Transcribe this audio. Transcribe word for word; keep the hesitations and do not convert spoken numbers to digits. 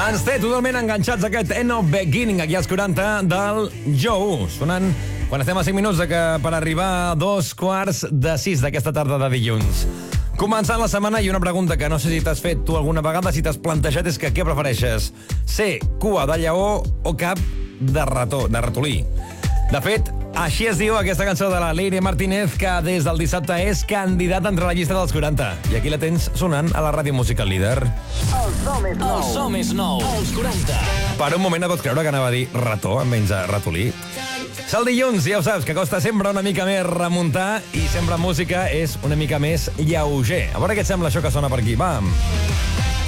Ens té totalment enganxats aquest Eno Beginning aquí als quaranta del Joe. Sonant quan estem a cinc minuts de que per arribar a dos quarts de sis d'aquesta tarda de dilluns. Començant la setmana i una pregunta que no sé si t'has fet tu alguna vegada, si t'has plantejat, és que què prefereixes? Ser cua de lleó o cap de rató, de ratolí? De fet, així es diu aquesta cançó de la Leire Martínez, que des del dissabte és candidat entre la llista dels quaranta. I aquí la tens sonant a la ràdio musical líder. El so més nou. El so més nou. Els quaranta. Per un moment no pots creure que anava a dir rató en menys de ratolí. És el dilluns, ja ho saps, que costa sempre una mica més remuntar i sempre música és una mica més lleuger. A veure què et sembla això que sona per aquí. Va!